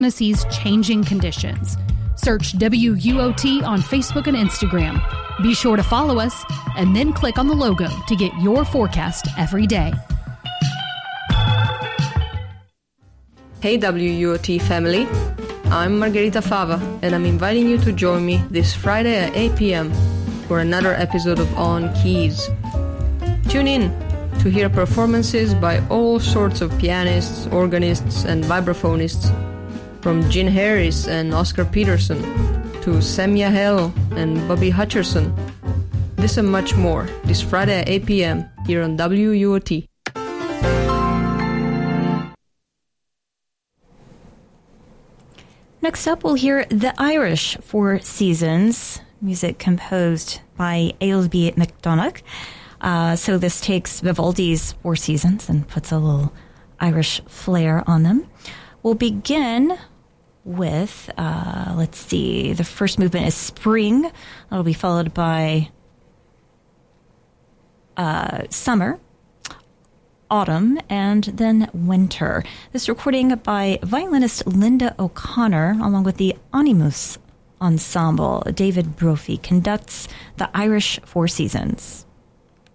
Tennessee's changing conditions. Search WUOT on Facebook and Instagram. Be sure to follow us and then click on the logo to get your forecast every day. Hey WUOT family, I'm Margherita Fava and I'm inviting you to join me this Friday at 8 p.m. for another episode of On Keys. Tune in to hear performances by all sorts of pianists, organists and vibraphonists, from Gene Harris and Oscar Peterson to Sam Yahel and Bobby Hutcherson. This and much more this Friday at 8 p.m. here on WUOT. Next up, we'll hear The Irish Four Seasons, music composed by Ailbe McDonagh. So this takes Vivaldi's Four Seasons and puts a little Irish flair on them. We'll begin with, the first movement is Spring. That'll be followed by Summer, Autumn, and then Winter. This recording by violinist Linda O'Connor, along with the Animus Ensemble. David Brophy conducts The Irish Four Seasons.